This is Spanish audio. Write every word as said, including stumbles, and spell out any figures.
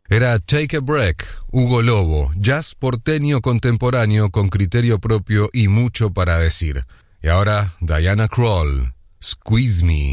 Era Take a Break, Hugo Lobo, jazz porteño contemporáneo con criterio propio y mucho para decir. Y ahora Diana Krall, Squeeze Me.